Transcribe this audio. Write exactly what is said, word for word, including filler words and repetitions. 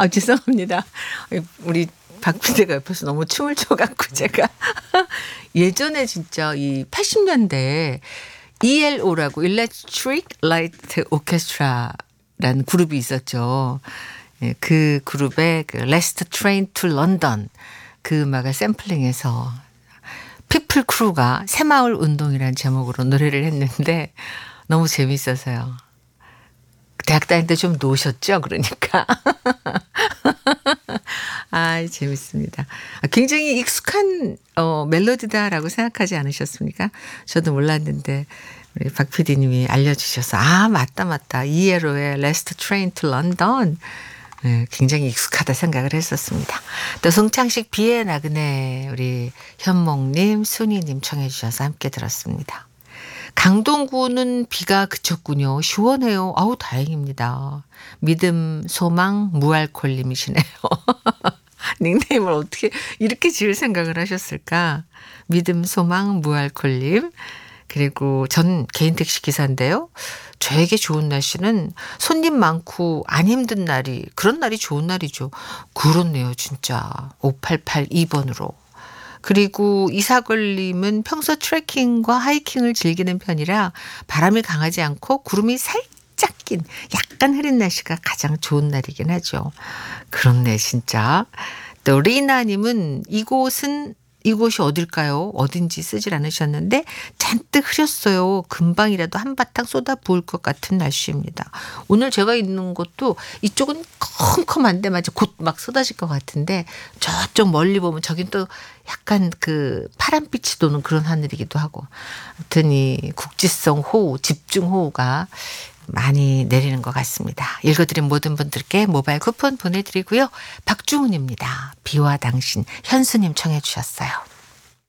아 죄송합니다. 우리 박 피디가 옆에서 너무 춤을 춰 갖고 제가 예전에 진짜 이 팔십 년대에 이엘오라고 Electric Light Orchestra라는 그룹이 있었죠. 예, 그 그룹의 그 Last Train to London 그 음악을 샘플링해서 피플 크루가 새마을 운동이라는 제목으로 노래를 했는데 너무 재밌어서요. 대학 다닐 때 좀 노셨죠? 그러니까. 아, 재밌습니다. 굉장히 익숙한 어, 멜로디다라고 생각하지 않으셨습니까? 저도 몰랐는데 우리 박 피디님이 알려주셔서 아 맞다 맞다 이에로의 Last Train to London 네, 굉장히 익숙하다 생각을 했었습니다. 또 송창식 비의 나그네 우리 현목님 순이님 청해 주셔서 함께 들었습니다. 강동구는 비가 그쳤군요. 시원해요. 아우 다행입니다. 믿음, 소망, 무알콜님이시네요. 닉네임을 어떻게 이렇게 지을 생각을 하셨을까? 믿음, 소망, 무알콜님. 그리고 전 개인 택시 기사인데요. 저에게 좋은 날씨는 손님 많고 안 힘든 날이 그런 날이 좋은 날이죠. 그렇네요 진짜. 오팔팔이 번으로. 그리고 이사걸님은 평소 트레킹과 하이킹을 즐기는 편이라 바람이 강하지 않고 구름이 살짝 낀 약간 흐린 날씨가 가장 좋은 날이긴 하죠. 그렇네 진짜. 또 리나님은 이곳은 이곳이 어딜까요? 어딘지 쓰질 않으셨는데 잔뜩 흐렸어요. 금방이라도 한바탕 쏟아 부을 것 같은 날씨입니다. 오늘 제가 있는 곳도 이쪽은 컴컴한데 마치 곧 막 쏟아질 것 같은데 저쪽 멀리 보면 저긴 또 약간 그 파란빛이 도는 그런 하늘이기도 하고 아무튼 이 국지성 호우, 집중호우가 많이 내리는 것 같습니다. 읽어드린 모든 분들께 모바일 쿠폰 보내드리고요. 박주훈입니다. 비와 당신 현수님 청해 주셨어요.